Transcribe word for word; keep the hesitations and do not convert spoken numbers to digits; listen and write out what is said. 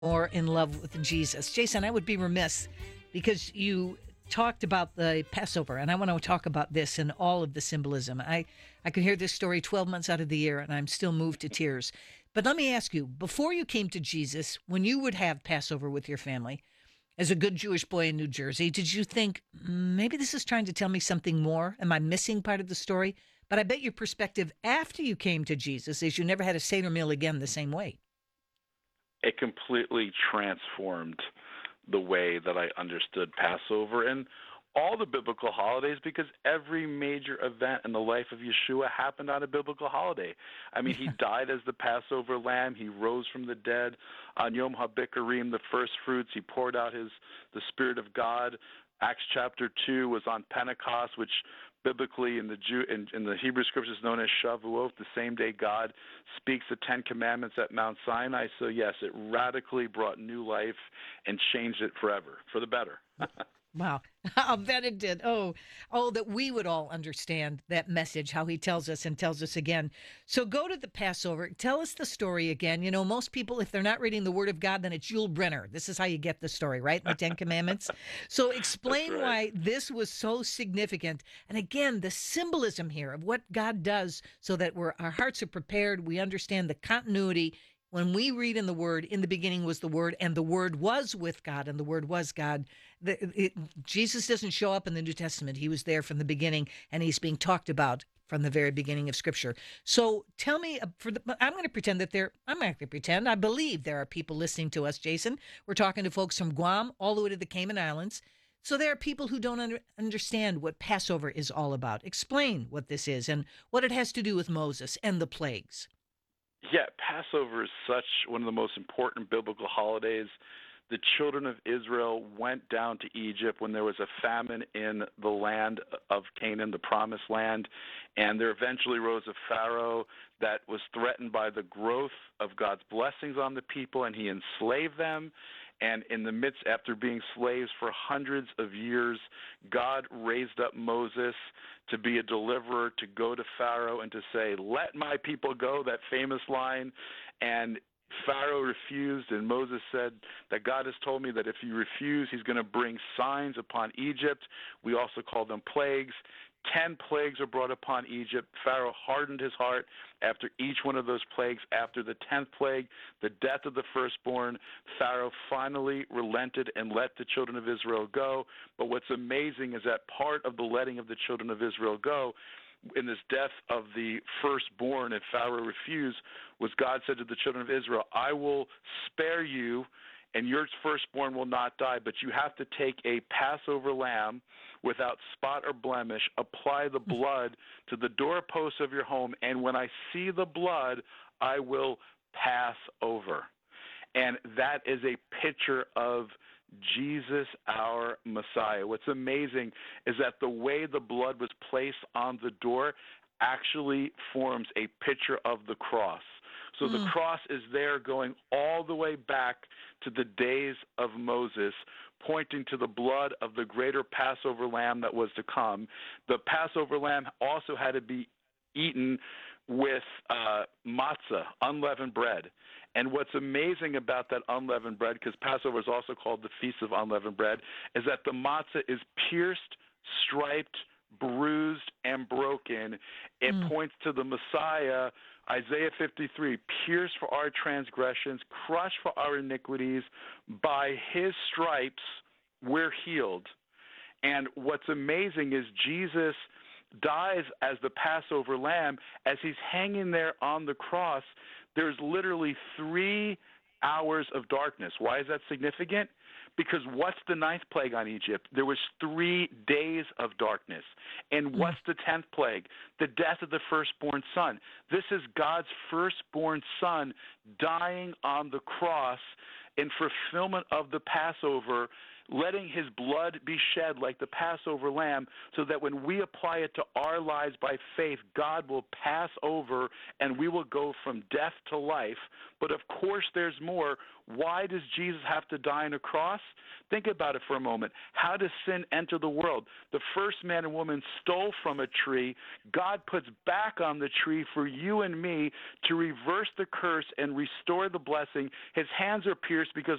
more in love with Jesus. Jason, I would be remiss because you talked about the Passover, and I want to talk about this and all of the symbolism. I, I could hear this story twelve months out of the year, and I'm still moved to tears. But let me ask you, before you came to Jesus, when you would have Passover with your family, as a good Jewish boy in New Jersey, did you think, "Mm, maybe this is trying to tell me something more? Am I missing part of the story?" But I bet your perspective after you came to Jesus is you never had a Seder meal again the same way. It completely transformed the way that I understood Passover and all the biblical holidays, because every major event in the life of Yeshua happened on a biblical holiday. I mean, he died as the Passover lamb. He rose from the dead on Yom HaBikurim, the first fruits. He poured out his the Spirit of God. Acts chapter two was on Pentecost, which biblically in the Jew in, in the Hebrew scriptures is known as Shavuot, the same day God speaks the Ten Commandments at Mount Sinai. So yes, it radically brought new life and changed it forever for the better. Wow. I'll bet it did. Oh, oh, that we would all understand that message, how he tells us and tells us again. So go to the Passover. Tell us the story again. You know, most people, if they're not reading the Word of God, then it's Yul Brynner. This is how you get the story, right? In the Ten Commandments. So That's explain right. why this was so significant. And again, the symbolism here of what God does so that we're, our hearts are prepared. We understand the continuity. When we read in the Word, in the beginning was the Word, and the Word was with God, and the Word was God. The, it, Jesus doesn't show up in the New Testament. He was there from the beginning, and he's being talked about from the very beginning of Scripture. So tell me, uh, for the, I'm going to pretend that there, I'm not going to pretend, I believe there are people listening to us, Jason. We're talking to folks from Guam all the way to the Cayman Islands. So there are people who don't under, understand what Passover is all about. Explain what this is and what it has to do with Moses and the plagues. Yeah, Passover is such one of the most important biblical holidays. The children of Israel went down to Egypt when there was a famine in the land of Canaan, the promised land, and there eventually rose a Pharaoh that was threatened by the growth of God's blessings on the people, and he enslaved them. And in the midst, after being slaves for hundreds of years, God raised up Moses to be a deliverer, to go to Pharaoh and to say, "Let my people go," that famous line. And Pharaoh refused, and Moses said that God has told me that if you refuse, he's going to bring signs upon Egypt. We also call them plagues. Ten plagues are brought upon Egypt. Pharaoh hardened his heart after each one of those plagues. After the tenth plague, the death of the firstborn, Pharaoh finally relented and let the children of Israel go. But what's amazing is that part of the letting of the children of Israel go, in this death of the firstborn, and Pharaoh refused, was God said to the children of Israel, "I will spare you, and your firstborn will not die, but you have to take a Passover lamb without spot or blemish, apply the blood to the doorposts of your home, and when I see the blood, I will pass over." And that is a picture of Jesus, our Messiah. What's amazing is that the way the blood was placed on the door actually forms a picture of the cross. So the Mm. cross is there going all the way back to the days of Moses, pointing to the blood of the greater Passover lamb that was to come. The Passover lamb also had to be eaten with uh, matzah, unleavened bread. And what's amazing about that unleavened bread, because Passover is also called the Feast of Unleavened Bread, is that the matzah is pierced, striped, bruised, and broken. It Mm. points to the Messiah, Isaiah fifty-three, pierced for our transgressions, crushed for our iniquities. By his stripes, we're healed. And what's amazing is Jesus dies as the Passover lamb. As he's hanging there on the cross, there's literally three hours of darkness. Why is that significant? Because what's the ninth plague on Egypt? There was three days of darkness. And Mm. what's the tenth plague? The death of the firstborn son. This is God's firstborn son dying on the cross in fulfillment of the Passover, letting his blood be shed like the Passover lamb, so that when we apply it to our lives by faith, God will pass over and we will go from death to life. But of course, there's more. Why does Jesus have to die on a cross? Think about it for a moment. How does sin enter the world? The first man and woman stole from a tree. God puts back on the tree for you and me to reverse the curse and restore the blessing. His hands are pierced because